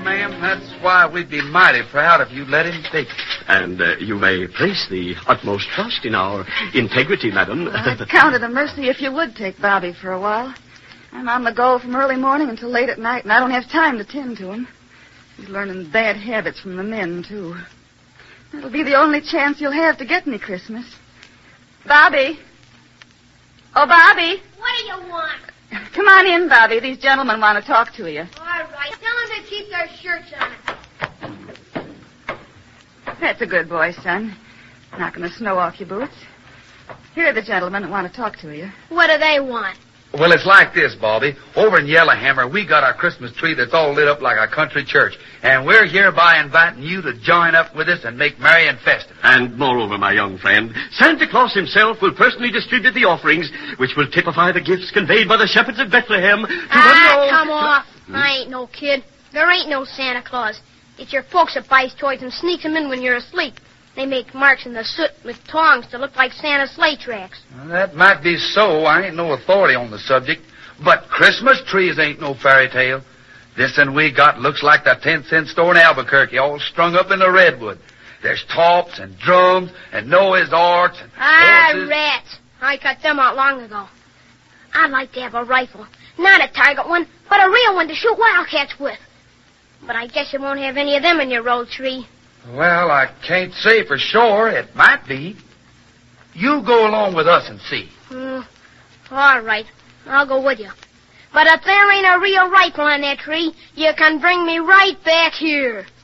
ma'am. That's why we'd be mighty proud if you let him take it. And you may place the utmost trust in our integrity, madam. Well, I'd count it a mercy if you would take Bobby for a while. I'm on the go from early morning until late at night, and I don't have time to tend to him. He's learning bad habits from the men, too. That'll be the only chance you'll have to get me Christmas. Bobby. Oh, Bobby. What do you want? Come on in, Bobby. These gentlemen want to talk to you. All right. Tell them to keep their shirts on. That's a good boy, son. Not going to snow off your boots. Here are the gentlemen that want to talk to you. What do they want? Well, it's like this, Bobby. Over in Yellowhammer, we got our Christmas tree that's all lit up like a country church. And we're hereby inviting you to join up with us and make merry and festive. And moreover, my young friend, Santa Claus himself will personally distribute the offerings, which will typify the gifts conveyed by the shepherds of Bethlehem. Come off. I ain't no kid. There ain't no Santa Claus. It's your folks that buys toys and sneaks them in when you're asleep. They make marks in the soot with tongs to look like Santa's sleigh tracks. Well, that might be so. I ain't no authority on the subject. But Christmas trees ain't no fairy tale. This one we got looks like the 10-cent store in Albuquerque, all strung up in the redwood. There's tops and drums and Noah's arks and horses. Rats. I cut them out long ago. I'd like to have a rifle. Not a target one, but a real one to shoot wildcats with. But I guess you won't have any of them in your old tree. Well, I can't say for sure. It might be. You go along with us and see. All right. I'll go with you. But if there ain't a real rifle on that tree, you can bring me right back here.